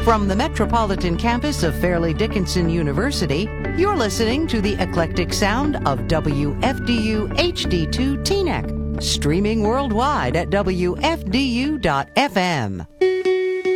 From the metropolitan campus of Fairleigh Dickinson University, you're listening to the eclectic sound of WFDU HD2 Teaneck, streaming worldwide at WFDU.FM.